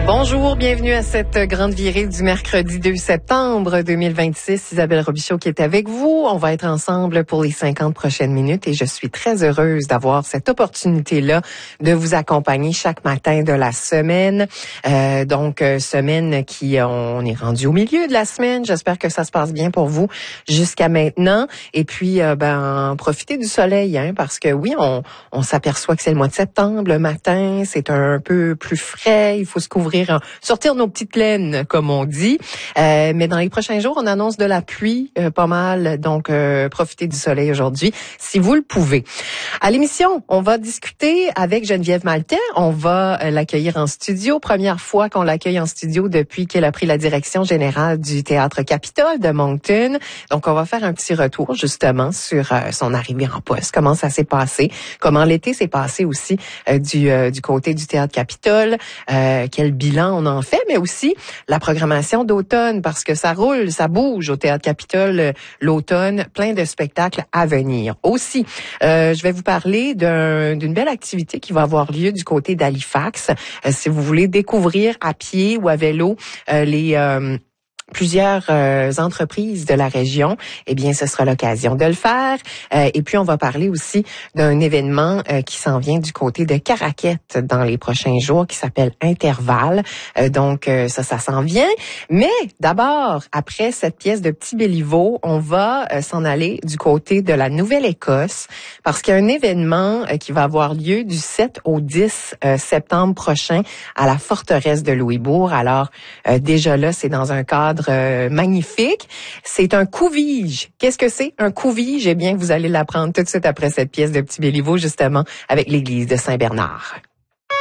Bonjour, bienvenue à cette grande virée du mercredi 2 septembre 2026. Isabelle Robichaud qui est avec vous. On va être ensemble pour les 50 prochaines minutes et je suis très heureuse d'avoir cette opportunité-là de vous accompagner chaque matin de la semaine. Semaine qui, on est rendu au milieu de la semaine. J'espère que ça se passe bien pour vous jusqu'à maintenant. Et puis, profitez du soleil, parce que oui, on s'aperçoit que c'est le mois de septembre, le matin, c'est un peu plus frais. Il faut se couvrir, sortir nos petites laines, comme on dit. Mais dans les prochains jours, on annonce de la pluie pas mal. Donc, profitez du soleil aujourd'hui, si vous le pouvez. À l'émission, on va discuter avec Geneviève Maltais. On va l'accueillir en studio. Première fois qu'on l'accueille en studio depuis qu'elle a pris la direction générale du Théâtre Capitole de Moncton. Donc, on va faire un petit retour, justement, sur son arrivée en poste. Comment ça s'est passé? Comment l'été s'est passé aussi du côté du Théâtre Capitole? Quel bilan on en fait, mais aussi la programmation d'automne, parce que ça roule, ça bouge au Théâtre Capitole l'automne, plein de spectacles à venir. Aussi, je vais vous parler d'une belle activité qui va avoir lieu du côté d'Halifax. Si vous voulez découvrir à pied ou à vélo plusieurs entreprises de la région, eh bien, ce sera l'occasion de le faire. Et puis, on va parler aussi d'un événement qui s'en vient du côté de Caraquette dans les prochains jours, qui s'appelle Intervalle. Ça s'en vient. Mais d'abord, après cette pièce de Petit Béliveau, on va s'en aller du côté de la Nouvelle-Écosse, parce qu'il y a un événement qui va avoir lieu du 7 au 10 septembre prochain à la forteresse de Louisbourg. Alors, déjà là, c'est dans un cadre magnifique. C'est un couvige. Qu'est-ce que c'est un couvige? Eh bien, vous allez l'apprendre tout de suite après cette pièce de Petit Béliveau, justement, avec l'église de Saint-Bernard.